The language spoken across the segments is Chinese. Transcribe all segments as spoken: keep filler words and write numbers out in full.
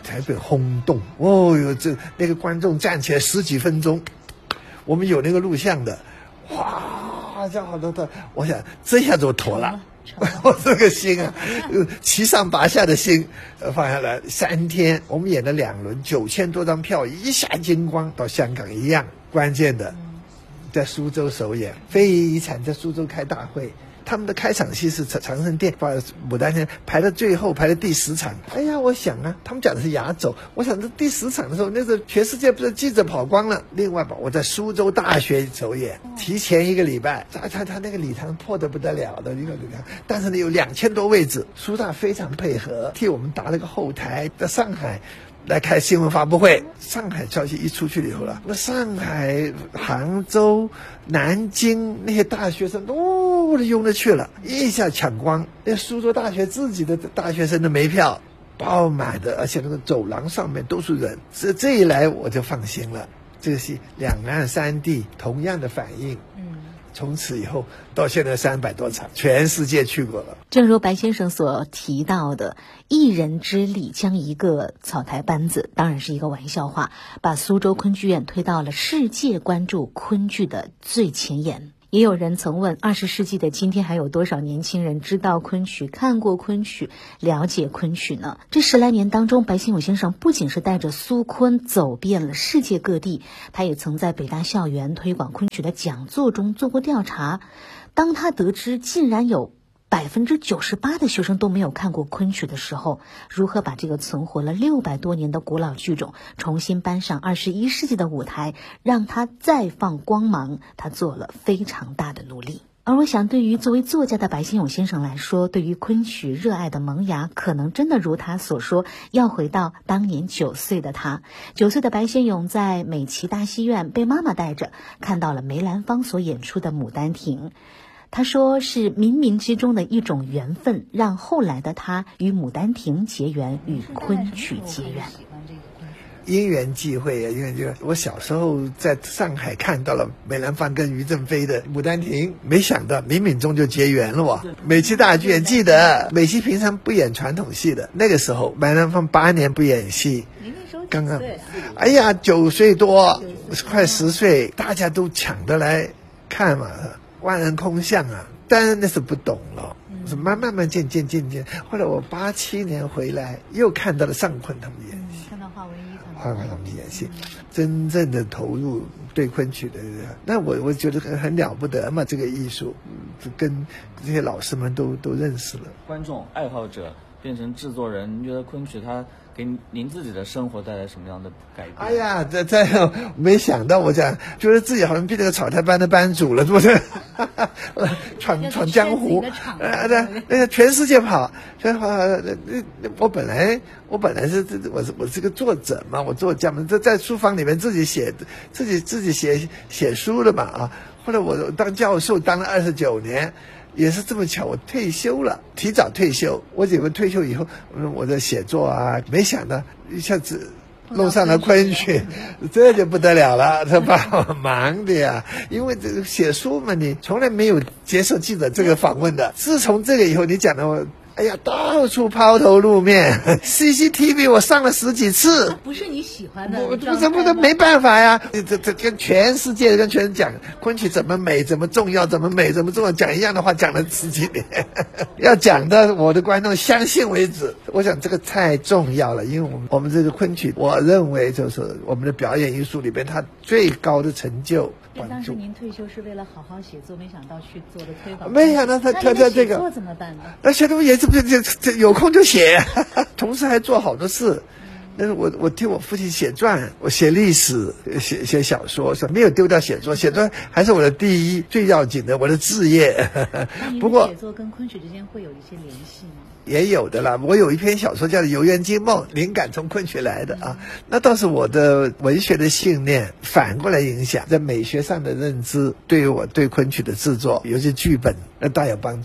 台北轰动，哦哟，这那个观众站起来十几分钟，我们有那个录像的，哇，这样好多的，我想这下就妥了。我这个心啊，七上八下的心放下来，三天我们演了两轮，九千多张票一下精光，到香港一样。关键的在苏州首演，非常在苏州开大会。他们的开场戏是长城殿，把牡丹亭排到最后，排到第十场。哎呀，我想啊，他们讲的是压轴，我想这第十场的时候，那时候全世界不是记者跑光了。另外吧，我在苏州大学首演，提前一个礼拜，他他他那个礼堂破得不得了的一个礼堂，但是呢有两千多位置，苏大非常配合，替我们搭了个后台，在上海来开新闻发布会。上海消息一出去以后了，那上海、杭州、南京那些大学生都拥着去了，一下抢光。那苏州大学自己的大学生都没票，爆满的，而且那个走廊上面都是人。这这一来我就放心了，这个是两岸三地同样的反应。嗯。从此以后到现在三百多场，全世界去过了。 正如白先生所提到的，一人之力将一个草台班子，当然是一个玩笑话，把苏州昆剧院推到了世界关注昆剧的最前沿。也有人曾问，二十世纪的今天还有多少年轻人知道昆曲、看过昆曲、了解昆曲呢？这十来年当中，白先勇先生不仅是带着苏昆走遍了世界各地，他也曾在北大校园推广昆曲的讲座中做过调查。当他得知竟然有百分之九十八的学生都没有看过昆曲的时候，如何把这个存活了六百多年的古老剧种重新搬上二十一世纪的舞台，让它再放光芒，他做了非常大的努力。而我想，对于作为作家的白先勇先生来说，对于昆曲热爱的萌芽，可能真的如他所说，要回到当年九岁的他。九岁的白先勇在美琪大戏院被妈妈带着，看到了梅兰芳所演出的《牡丹亭》。他说是冥冥之中的一种缘分，让后来的他与《牡丹亭》结缘，与昆曲结缘。 因缘际会啊，因为就我小时候在上海看到了梅兰芳跟于正飞的《牡丹亭》，没想到冥冥中就结缘了哇！美琪大剧院记得，美琪平常不演传统戏的，那个时候梅兰芳八年不演戏，刚刚，哎呀，九岁多，快十岁，大家都抢着来看嘛。万人空巷啊，当然那是不懂了，是慢慢慢渐渐渐渐。后来我八七年回来，又看到了尚昆他们演戏， 看到华文一他们， 华文他们演戏，真正的投入对昆曲的，那我我觉得很很了不得嘛，这个艺术，跟这些老师们都都认识了。 观众爱好者变成制作人，你觉得昆曲它给您自己的生活带来什么样的改变？ 哎呀，这这没想到，我讲觉得自己好像变成个草台班的班主了，是不是？闯闯江湖，呃，那那全世界跑，全跑。我本来我本来是我是我是个作者嘛，我作家嘛，在在书房里面自己写自己自己写写书的嘛啊。后来我当教授当了二十九年。也是这么巧，我退休了，提早退休。我结果退休以后，我的写作啊，没想到一下子弄上了昆曲，这就不得了了，这把我忙的呀。因为这个写书嘛，你从来没有接受记者这个访问的。自从这个以后，你讲的我。哎呀，到处抛头露面 ，C C T V 我上了十几次， 不是你喜欢的， 不不不不没办法呀，这这跟全世界跟全人讲昆曲怎么美，怎么重要，怎么美，怎么重要，讲一样的话讲了十几年，要讲的我的观众相信为止。我想这个太重要了，因为我们我们这个昆曲，我认为就是我们的表演艺术里边它最高的成就。 当时您退休是为了好好写作，没想到去做的推广。 没想到他他在这个， 写作怎么办呢？ 那写作也这不这这有空就写，同时还做好多事。但是我我替我父亲写传，我写历史，写写小说，没有丢掉写作，写作还是我的第一最要紧的我的志业。不过写作跟昆曲之间会有一些联系吗？ 也有的啦，我有一篇小说叫《游园惊梦》，灵感从昆曲来的啊，那倒是我的文学的信念反过来影响，在美学上的认知，对于我对昆曲的制作，尤其剧本，那大有帮助的。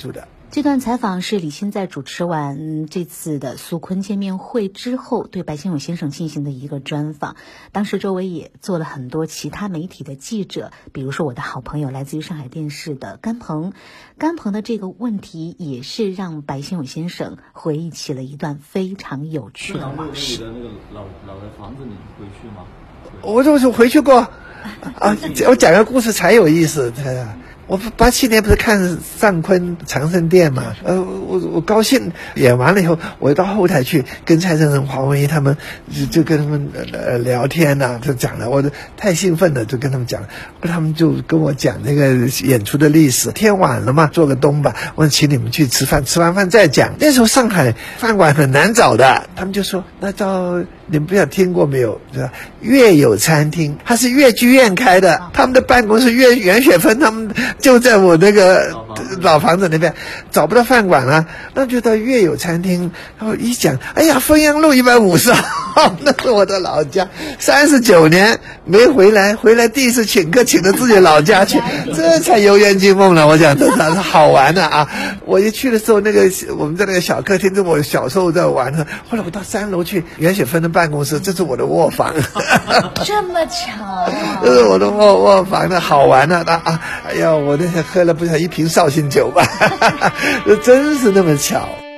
这段采访是李欣在主持完这次的苏昆见面会之后对白先勇先生进行的一个专访。当时周围也做了很多其他媒体的记者，比如说我的好朋友来自于上海电视的甘鹏。甘鹏的这个问题也是让白先勇先生回忆起了一段非常有趣的往事。 那个老老的房子你回去吗？ 我就是回去过啊，我讲个故事才有意思。我八七年不是看上昆长生殿嘛，呃，我我高兴，演完了以后，我到后台去跟蔡振声、黄文一他们就就跟他们呃聊天呐、啊，就讲了，我太兴奋了，就跟他们讲，他们就跟我讲那个演出的历史。天晚了嘛，做个东吧，我说请你们去吃饭，吃完饭再讲。那时候上海饭馆很难找的，他们就说那到你们不晓得听过没有？是吧？粤有餐厅，它是粤剧院开的，他们的办公室岳袁雪芬他们就在我那个老房子那边，找不到饭馆了，那就到粤有餐厅。然后一讲，哎呀，汾阳路一百五十号，那是我的老家，三十九年没回来，回来第一次请客，请到自己老家去，这才游园惊梦了。我讲这才是好玩的啊！我一去的时候，那个我们在那个小客厅，是我小时候在玩的。后来我到三楼去袁雪芬的办公室，这是我的卧房。 这么巧、啊， 这是我的卧卧房的好玩的啊啊！哎呀，我那天喝了不晓得一瓶绍兴酒吧，真是那么巧。